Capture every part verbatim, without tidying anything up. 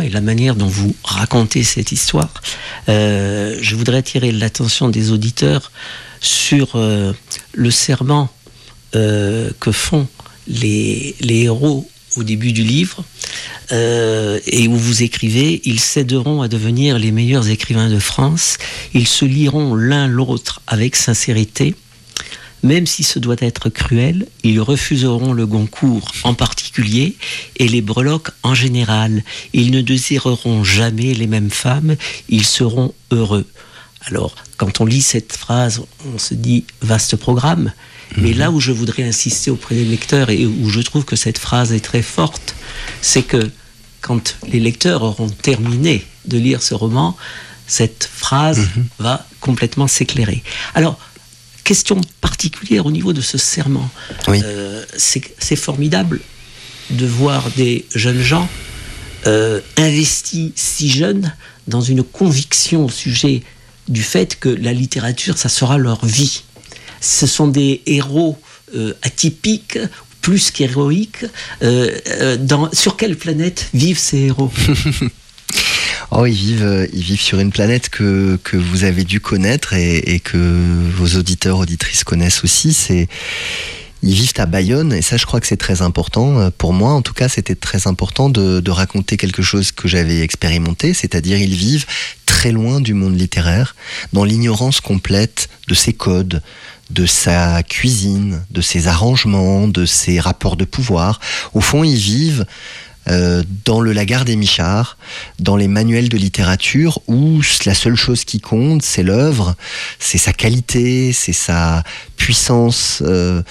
et la manière dont vous racontez cette histoire, euh, je voudrais attirer l'attention des auditeurs sur euh, le serment euh, que font les, les héros au début du livre, euh, et où vous écrivez: ils s'aideront à devenir les meilleurs écrivains de France, ils se liront l'un l'autre avec sincérité, même si ce doit être cruel, ils refuseront le Goncourt en particulier et les breloques en général. Ils ne désireront jamais les mêmes femmes, ils seront heureux. Alors, quand on lit cette phrase, on se dit vaste programme, mmh. mais là où je voudrais insister auprès des lecteurs et où je trouve que cette phrase est très forte, c'est que quand les lecteurs auront terminé de lire ce roman, cette phrase mmh. va complètement s'éclairer. Alors, question particulière au niveau de ce serment. Oui. Euh, c'est, c'est formidable de voir des jeunes gens euh, investis si jeunes dans une conviction au sujet du fait que la littérature, ça sera leur vie. Ce sont des héros euh, atypiques, plus qu'héroïques. Euh, euh, dans, sur quelle planète vivent ces héros ? Oh, ils vivent, ils vivent sur une planète que, que vous avez dû connaître et, et que vos auditeurs, auditrices connaissent aussi. C'est, ils vivent à Bayonne, et ça, je crois que c'est très important. Pour moi, en tout cas, c'était très important de, de raconter quelque chose que j'avais expérimenté, c'est-à-dire ils vivent très loin du monde littéraire, dans l'ignorance complète de ses codes, de sa cuisine, de ses arrangements, de ses rapports de pouvoir. Au fond, ils vivent Euh, dans le Lagard des Michards, dans les manuels de littérature où la seule chose qui compte, c'est l'œuvre, c'est sa qualité, c'est sa puissance euh,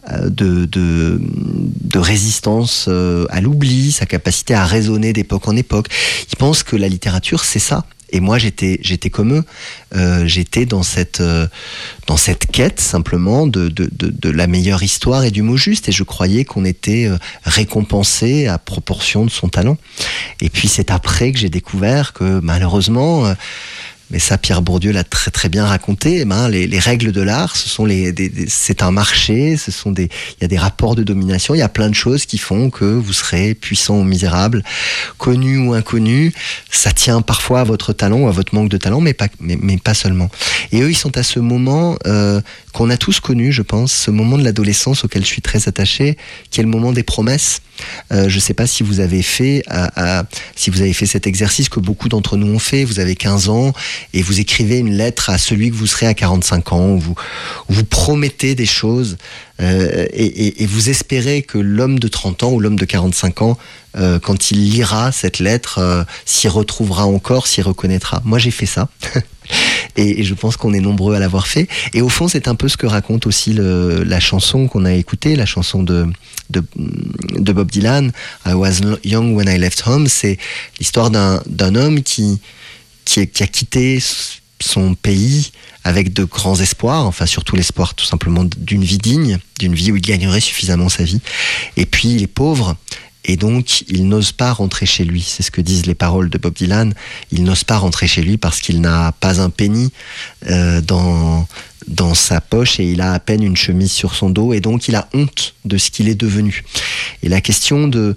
de, de, de résistance euh, à l'oubli, sa capacité à raisonner d'époque en époque. Ils pensent que la littérature, c'est ça. Et moi, j'étais, j'étais comme eux. Euh, j'étais dans cette, euh, dans cette quête simplement de, de, de, de la meilleure histoire et du mot juste. Et je croyais qu'on était euh, récompensé à proportion de son talent. Et puis c'est après que j'ai découvert que malheureusement, euh, mais ça, Pierre Bourdieu l'a très très bien raconté. Ben, les, les règles de l'art, ce sont les, des, des, c'est un marché. Ce sont des, il y a des rapports de domination. Il y a plein de choses qui font que vous serez puissant ou misérable, connu ou inconnu. Ça tient parfois à votre talent ou à votre manque de talent, mais pas, mais, mais pas seulement. Et eux, ils sont à ce moment euh, qu'on a tous connu, je pense, ce moment de l'adolescence auquel je suis très attaché, qui est le moment des promesses. Euh, je ne sais pas si vous avez fait, à, à, si vous avez fait cet exercice que beaucoup d'entre nous ont fait. Vous avez quinze ans et vous écrivez une lettre à celui que vous serez à quarante-cinq ans, où vous, où vous promettez des choses euh, et, et, et vous espérez que l'homme de trente ans ou l'homme de quarante-cinq ans, euh, quand il lira cette lettre, euh, s'y retrouvera encore, s'y reconnaîtra. Moi, j'ai fait ça. Et, et je pense qu'on est nombreux à l'avoir fait. Et au fond, c'est un peu ce que raconte aussi le, la chanson qu'on a écoutée, la chanson de, de, de Bob Dylan, I Was Young When I Left Home. C'est l'histoire d'un, d'un homme qui, qui, est, qui a quitté son pays avec de grands espoirs, enfin surtout l'espoir tout simplement d'une vie digne, d'une vie où il gagnerait suffisamment sa vie. Et puis il est pauvre. Et donc, il n'ose pas rentrer chez lui. C'est ce que disent les paroles de Bob Dylan. Il n'ose pas rentrer chez lui parce qu'il n'a pas un penny euh, dans, dans sa poche et il a à peine une chemise sur son dos. Et donc, il a honte de ce qu'il est devenu. Et la question de,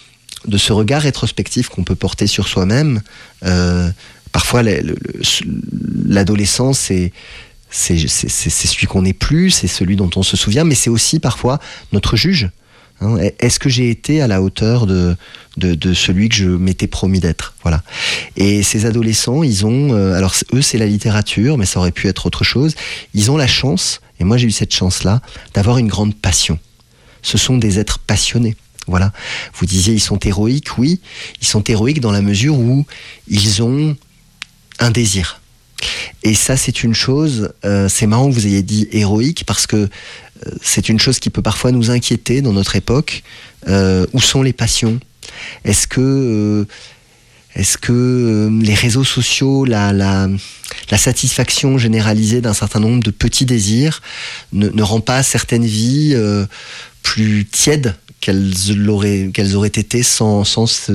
de ce regard rétrospectif qu'on peut porter sur soi-même, euh, parfois, le, le, l'adolescence, c'est... C'est, c'est, c'est celui qu'on n'est plus, c'est celui dont on se souvient, mais c'est aussi parfois notre juge. Est-ce que j'ai été à la hauteur de, de, de celui que je m'étais promis d'être? Voilà. Et ces adolescents, ils ont... Euh, alors, eux, c'est la littérature, mais ça aurait pu être autre chose. Ils ont la chance, et moi j'ai eu cette chance-là, d'avoir une grande passion. Ce sont des êtres passionnés. Voilà. Vous disiez, ils sont héroïques. Oui, ils sont héroïques dans la mesure où ils ont un désir. Et ça, c'est une chose... Euh, c'est marrant que vous ayez dit héroïque, parce que c'est une chose qui peut parfois nous inquiéter dans notre époque. Euh, où sont les passions ? Est-ce que, euh, est-ce que euh, les réseaux sociaux, la, la, la satisfaction généralisée d'un certain nombre de petits désirs ne, ne rend pas certaines vies euh, plus tièdes qu'elles l'auraient, qu'elles auraient été sans, sans ce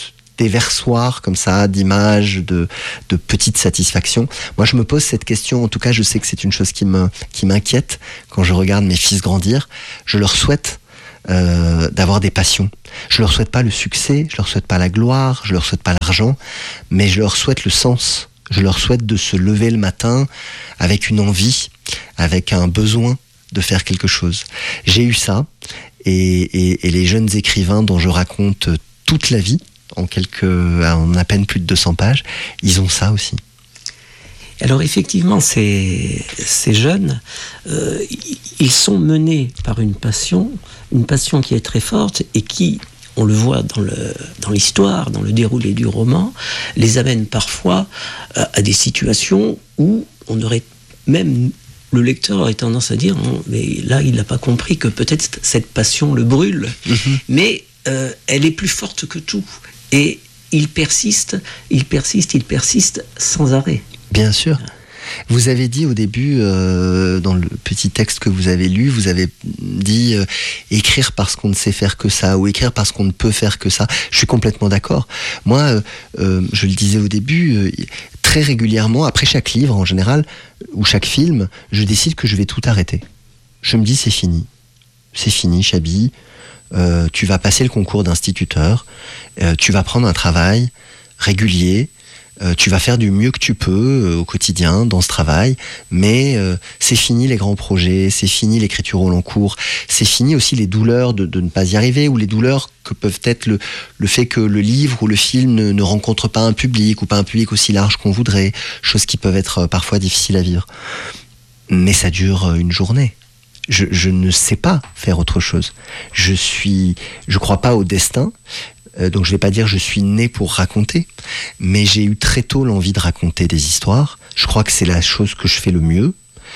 déversoir comme ça d'images, de, de petites satisfactions. Moi, je me pose cette question. En tout cas, je sais que c'est une chose qui me, qui m'inquiète quand je regarde mes fils grandir. Je leur souhaite euh, d'avoir des passions. Je leur souhaite pas le succès, je leur souhaite pas la gloire, je leur souhaite pas l'argent, mais je leur souhaite le sens. Je leur souhaite de se lever le matin avec une envie, avec un besoin de faire quelque chose. J'ai eu ça, et, et, et les jeunes écrivains dont je raconte toute la vie, en quelques, en à peine plus de deux cents pages, ils ont ça aussi. Alors effectivement, ces, ces jeunes, euh, ils sont menés par une passion, une passion qui est très forte et qui, on le voit dans, le, dans l'histoire, dans le déroulé du roman, les amène parfois à, à des situations où on aurait même... Le lecteur aurait tendance à dire, non, mais là, il n'a pas compris que peut-être cette passion le brûle. Mmh. Mais euh, elle est plus forte que tout. Et il persiste, il persiste, il persiste sans arrêt. Bien sûr. Vous avez dit au début, euh, dans le petit texte que vous avez lu, vous avez dit euh, écrire parce qu'on ne sait faire que ça, ou écrire parce qu'on ne peut faire que ça. Je suis complètement d'accord. Moi, euh, euh, je le disais au début, euh, très régulièrement, après chaque livre en général, ou chaque film, je décide que je vais tout arrêter. Je me dis c'est fini. C'est fini, Chabi. Euh, tu vas passer le concours d'instituteur, euh, tu vas prendre un travail régulier, euh, tu vas faire du mieux que tu peux euh, au quotidien dans ce travail, mais euh, c'est fini les grands projets, c'est fini l'écriture au long cours, c'est fini aussi les douleurs de, de ne pas y arriver, ou les douleurs que peuvent être le, le fait que le livre ou le film ne, ne rencontre pas un public, ou pas un public aussi large qu'on voudrait, choses qui peuvent être parfois difficiles à vivre. Mais ça dure une journée. Je, je ne sais pas faire autre chose. Je suis, je crois pas au destin, euh, donc je vais pas dire je suis né pour raconter, mais j'ai eu très tôt l'envie de raconter des histoires. Je crois que c'est la chose que je fais le mieux.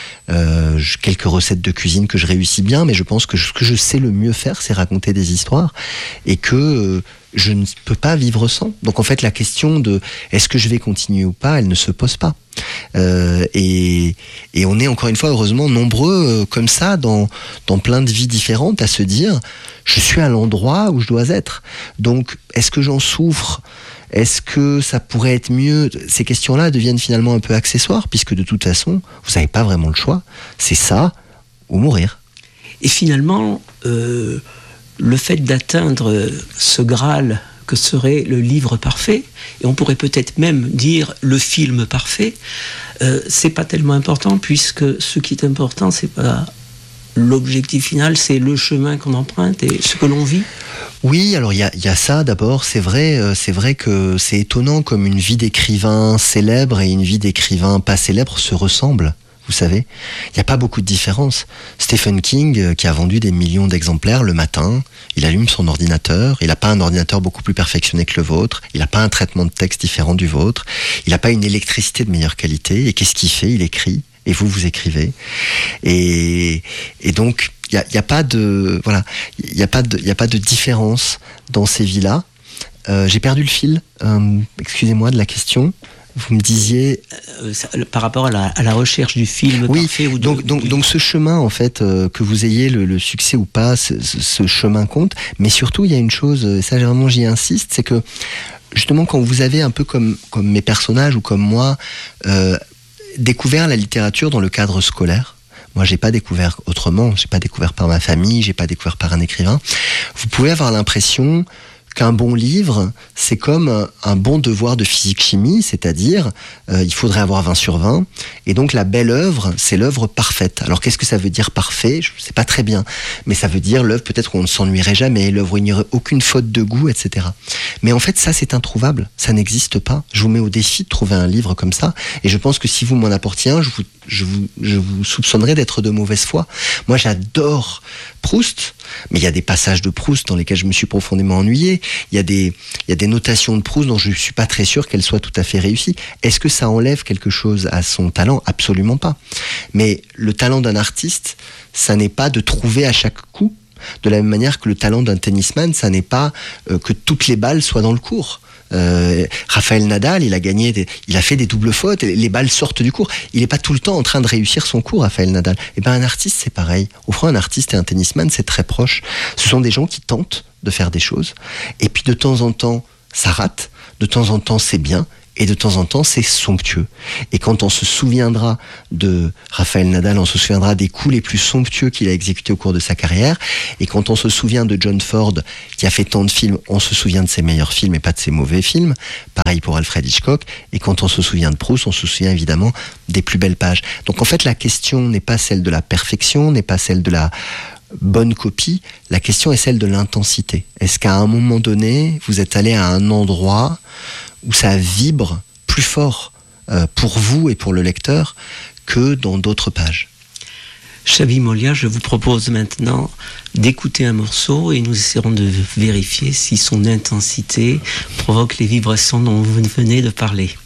Euh, quelques recettes de cuisine que je réussis bien, mais je pense que ce que je sais le mieux faire, c'est raconter des histoires, et que euh, je ne peux pas vivre sans. Donc en fait, la question de est-ce que je vais continuer ou pas, elle ne se pose pas. Euh, et, et on est encore une fois heureusement nombreux euh, comme ça dans, dans plein de vies différentes à se dire je suis à l'endroit où je dois être. Donc est-ce que j'en souffre ? Est-ce que ça pourrait être mieux ? Ces questions-là deviennent finalement un peu accessoires, puisque de toute façon, vous n'avez pas vraiment le choix. C'est ça ou mourir. Et finalement, euh, le fait d'atteindre ce Graal que serait le livre parfait, et on pourrait peut-être même dire le film parfait, euh, c'est pas tellement important, puisque ce qui est important, c'est pas l'objectif final, c'est le chemin qu'on emprunte et ce que l'on vit. Oui, alors il y a, y a ça d'abord, c'est vrai, euh, c'est vrai que c'est étonnant comme une vie d'écrivain célèbre et une vie d'écrivain pas célèbre se ressemblent. Vous savez, il n'y a pas beaucoup de différence. Stephen King, euh, qui a vendu des millions d'exemplaires le matin, il allume son ordinateur, il n'a pas un ordinateur beaucoup plus perfectionné que le vôtre, il n'a pas un traitement de texte différent du vôtre, il n'a pas une électricité de meilleure qualité, et qu'est-ce qu'il fait ? Il écrit, et vous, vous écrivez. Et, et donc, il n'y a, y a pas de, voilà, il n'y a pas de, il n'y a pas de différence dans ces vies-là. Euh, j'ai perdu le fil, euh, excusez-moi de la question. Vous me disiez euh, ça, par rapport à la, à la recherche du film oui, parfait ou de, donc donc du... donc ce chemin en fait euh, que vous ayez le, le succès ou pas, ce, ce chemin compte. Mais surtout il y a une chose, ça vraiment j'y insiste, c'est que justement quand vous avez un peu comme comme mes personnages ou comme moi euh, découvert la littérature dans le cadre scolaire. Moi, j'ai pas découvert autrement. J'ai pas découvert par ma famille. J'ai pas découvert par un écrivain. Vous pouvez avoir l'impression qu'un bon livre, c'est comme un bon devoir de physique-chimie, c'est-à-dire euh, il faudrait avoir vingt sur vingt, et donc la belle œuvre, c'est l'œuvre parfaite. Alors qu'est-ce que ça veut dire parfait ? Je ne sais pas très bien, mais ça veut dire l'œuvre peut-être où on ne s'ennuierait jamais, l'œuvre où il n'y aurait aucune faute de goût, et cetera. Mais en fait, ça c'est introuvable, ça n'existe pas. Je vous mets au défi de trouver un livre comme ça, et je pense que si vous m'en apportiez un, je vous, je vous, je vous soupçonnerais d'être de mauvaise foi. Moi j'adore Proust, mais il y a des passages de Proust dans lesquels je me suis profondément ennuyé. Il y a des, il y a des notations de Proust dont je ne suis pas très sûr qu'elles soient tout à fait réussies. Est-ce que ça enlève quelque chose à son talent ? Absolument pas. Mais le talent d'un artiste, ça n'est pas de trouver à chaque coup, de la même manière que le talent d'un tennisman, ça n'est pas euh, que toutes les balles soient dans le court. Euh, Rafael Nadal, il a gagné, des, il a fait des doubles fautes, les balles sortent du court. Il n'est pas tout le temps en train de réussir son cours, Rafael Nadal. Et ben un artiste, c'est pareil. Au fond, un artiste et un tennisman, c'est très proche. Ce sont des gens qui tentent de faire des choses, et puis de temps en temps, ça rate. De temps en temps, c'est bien. et de temps en temps c'est somptueux. Et quand on se souviendra de Rafael Nadal, on se souviendra des coups les plus somptueux qu'il a exécutés au cours de sa carrière, et quand on se souvient de John Ford qui a fait tant de films, on se souvient de ses meilleurs films et pas de ses mauvais films. Pareil pour Alfred Hitchcock. Et quand on se souvient de Proust, on se souvient évidemment des plus belles pages. Donc en fait la question n'est pas celle de la perfection, n'est pas celle de la bonne copie, la question est celle de l'intensité. Est-ce qu'à un moment donné, vous êtes allé à un endroit où ça vibre plus fort euh, pour vous et pour le lecteur que dans d'autres pages? Xavi Molia, je vous propose maintenant d'écouter un morceau et nous essaierons de vérifier si son intensité provoque les vibrations dont vous venez de parler.